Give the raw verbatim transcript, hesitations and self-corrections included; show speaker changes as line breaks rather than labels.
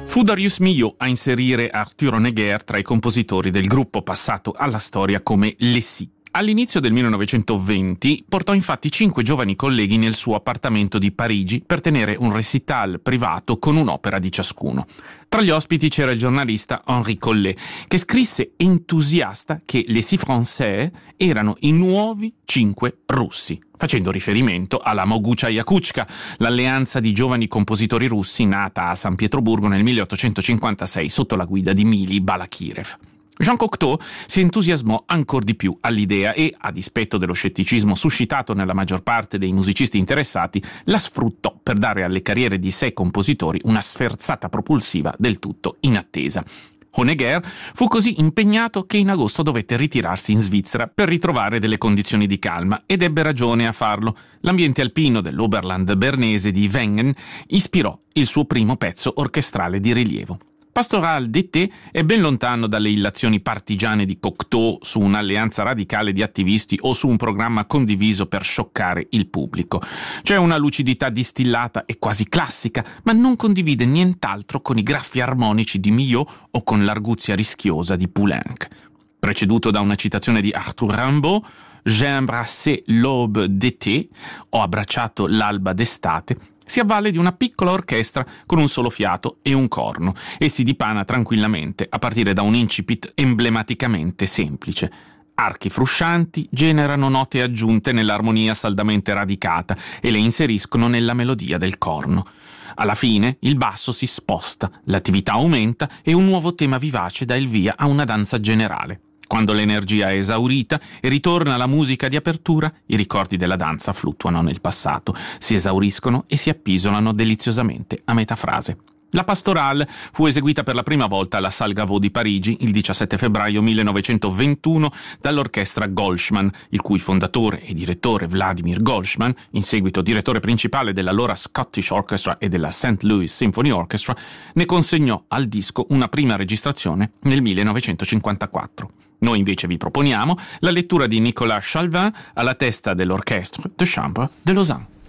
Fu Darius Milhaud a inserire Arthur Honegger tra i compositori del gruppo passato alla storia come Les Six. All'inizio del millenovecentoventi portò infatti cinque giovani colleghi nel suo appartamento di Parigi per tenere un recital privato con un'opera di ciascuno. Tra gli ospiti c'era il giornalista Henri Collet, che scrisse entusiasta che Les Six Français erano i nuovi cinque russi, facendo riferimento alla Moguchaia Kuchka, l'alleanza di giovani compositori russi nata a San Pietroburgo nel milleottocentocinquantasei sotto la guida di Mili Balakirev. Jean Cocteau si entusiasmò ancor di più all'idea e, a dispetto dello scetticismo suscitato nella maggior parte dei musicisti interessati, la sfruttò per dare alle carriere di sei compositori una sferzata propulsiva del tutto inattesa. Honegger fu così impegnato che in agosto dovette ritirarsi in Svizzera per ritrovare delle condizioni di calma, ed ebbe ragione a farlo. L'ambiente alpino dell'Oberland bernese di Wengen ispirò il suo primo pezzo orchestrale di rilievo. Pastoral d'été è ben lontano dalle illazioni partigiane di Cocteau su un'alleanza radicale di attivisti o su un programma condiviso per scioccare il pubblico. C'è una lucidità distillata e quasi classica, ma non condivide nient'altro con i graffi armonici di Milhaud o con l'arguzia rischiosa di Poulenc. Preceduto da una citazione di Arthur Rimbaud, «J'ai embrassé l'aube d'été», ho abbracciato l'alba d'estate, si avvale di una piccola orchestra con un solo fiato e un corno e si dipana tranquillamente a partire da un incipit emblematicamente semplice. Archi fruscianti generano note aggiunte nell'armonia saldamente radicata e le inseriscono nella melodia del corno. Alla fine il basso si sposta, l'attività aumenta e un nuovo tema vivace dà il via a una danza generale. Quando l'energia è esaurita e ritorna la musica di apertura, i ricordi della danza fluttuano nel passato, si esauriscono e si appisolano deliziosamente a metà frase. La Pastorale fu eseguita per la prima volta alla Salle Gaveau di Parigi il diciassette febbraio millenovecentoventuno dall'orchestra Goldschmann, il cui fondatore e direttore Vladimir Goldschmann, in seguito direttore principale dell'allora Scottish Orchestra e della Saint Louis Symphony Orchestra, ne consegnò al disco una prima registrazione nel millenovecentocinquantaquattro. Noi invece vi proponiamo la lettura di Nicolas Chalvin alla testa dell'Orchestre de Chambre de Lausanne.